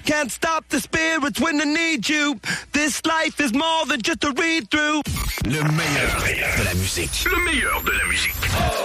Can't stop the spirits when they need you. This life is more than just a read-through. Le meilleur de la musique. Le meilleur de la musique.